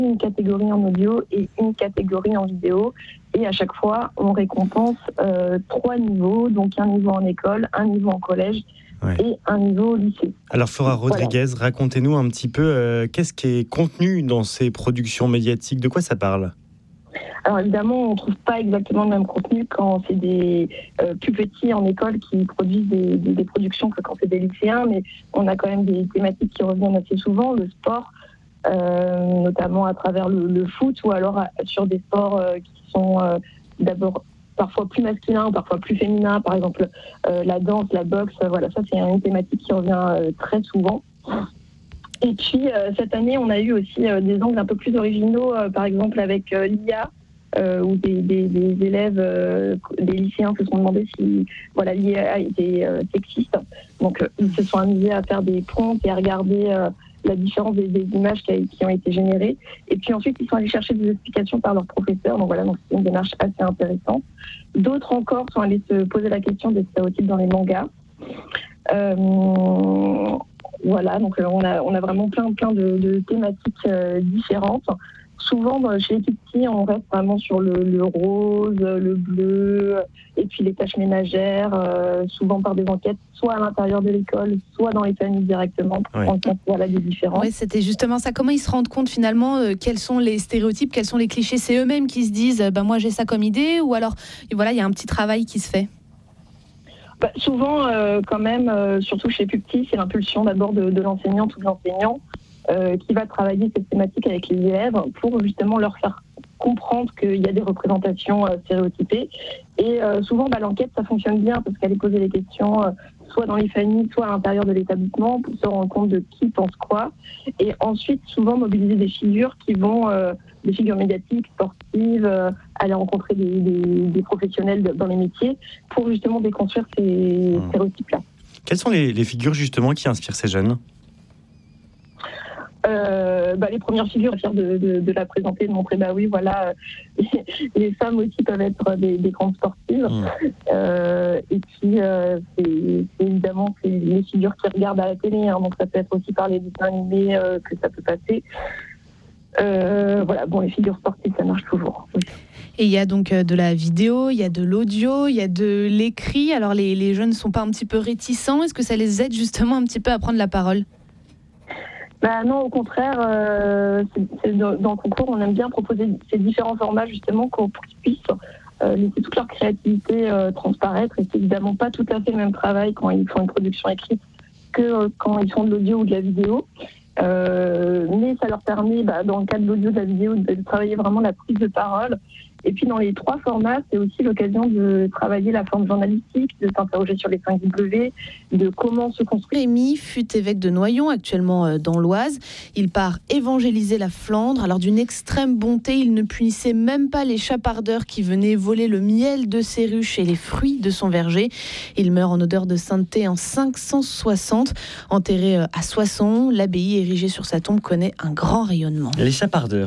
une catégorie en audio et une catégorie en vidéo. Et à chaque fois, on récompense 3 niveaux, donc un niveau en école, un niveau en collège et un niveau au lycée. Alors Flora Rodriguez, racontez-nous un petit peu qu'est-ce qui est contenu dans ces productions médiatiques, de quoi ça parle ? Alors évidemment, on ne trouve pas exactement le même contenu quand c'est des plus petits en école qui produisent des productions que quand c'est des lycéens, mais on a quand même des thématiques qui reviennent assez souvent, le sport, notamment à travers le foot, ou alors sur des sports qui sont d'abord parfois plus masculins, parfois plus féminins, par exemple la danse, la boxe, voilà, ça c'est une thématique qui revient très souvent. Et puis cette année, on a eu aussi des angles un peu plus originaux, par exemple avec l'IA, où des élèves, des lycéens se sont demandé si l'IA était sexiste. Donc ils se sont amusés à faire des prompts et à regarder la différence des images qui ont été générées. Et puis ensuite, ils sont allés chercher des explications par leurs professeurs. Donc c'est une démarche assez intéressante. D'autres encore sont allés se poser la question des stéréotypes dans les mangas. Donc on a vraiment plein de thématiques différentes. Souvent, chez les petits, on reste vraiment sur le rose, le bleu, et puis les tâches ménagères, souvent par des enquêtes, soit à l'intérieur de l'école, soit dans les familles directement, pour prendre compte des différences. Oui, c'était justement ça. Comment ils se rendent compte finalement quels sont les stéréotypes, quels sont les clichés ? C'est eux-mêmes qui se disent moi j'ai ça comme idée, ou alors il y a un petit travail qui se fait ? Souvent, quand même, surtout chez les plus petits, c'est l'impulsion d'abord de l'enseignante ou de l'enseignant qui va travailler cette thématique avec les élèves pour justement leur faire comprendre qu'il y a des représentations stéréotypées. Et souvent, l'enquête, ça fonctionne bien parce qu'elle est posée les questions soit dans les familles, soit à l'intérieur de l'établissement pour se rendre compte de qui pense quoi. Et ensuite, souvent, mobiliser des figures qui vont, des figures médiatiques, sportives, aller rencontrer des professionnels dans les métiers pour justement déconstruire ces stéréotypes-là. Quelles sont les figures justement qui inspirent ces jeunes ? Les premières figures, fière de la présenter, de montrer, les femmes aussi peuvent être des grandes sportives. Et puis, c'est évidemment les figures qui regardent à la télé, donc ça peut être aussi par les dessins animés que ça peut passer. Les figures sportives, ça marche toujours. Et il y a donc de la vidéo, il y a de l'audio, il y a de l'écrit. Alors les jeunes ne sont pas un petit peu réticents ? Est-ce que ça les aide justement un petit peu à prendre la parole ? Non, au contraire, dans le concours, on aime bien proposer ces différents formats justement pour qu'ils puissent laisser toute leur créativité transparaître. Et c'est évidemment pas tout à fait le même travail quand ils font une production écrite que quand ils font de l'audio ou de la vidéo. Mais ça leur permet, dans le cas de l'audio, de la vidéo, de travailler vraiment la prise de parole. Et puis dans les 3 formats, c'est aussi l'occasion de travailler la forme journalistique, de s'interroger sur les 5 W, de comment se construire. Rémi fut évêque de Noyon, actuellement dans l'Oise. Il part évangéliser la Flandre. Alors d'une extrême bonté, il ne punissait même pas les chapardeurs qui venaient voler le miel de ses ruches et les fruits de son verger. Il meurt en odeur de sainteté en 560. Enterré à Soissons, l'abbaye érigée sur sa tombe connaît un grand rayonnement. Les chapardeurs.